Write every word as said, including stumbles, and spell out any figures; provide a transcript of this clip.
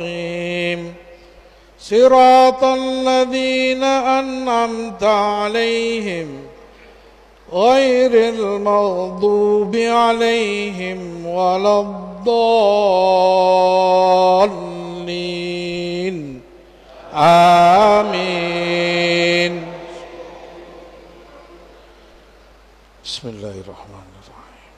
صراط الذين أنعمت عليهم غير المغضوب عليهم ولا الضالين آمين. بسم الله الرحمن الرحيم.